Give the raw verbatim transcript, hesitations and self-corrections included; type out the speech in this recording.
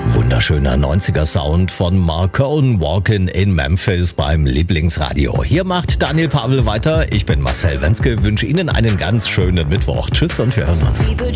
Wunderschöner neunziger Sound von Marcone, Walkin' in Memphis beim Lieblingsradio. Hier macht Daniel Pavel weiter. Ich bin Marcel Wenzke, wünsche Ihnen einen ganz schönen Mittwoch. Tschüss und wir hören uns.